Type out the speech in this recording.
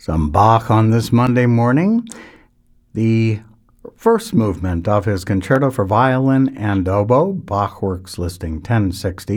Some Bach on this Monday morning. The first movement of his Concerto for Violin and Oboe, Bach Works listing 1060.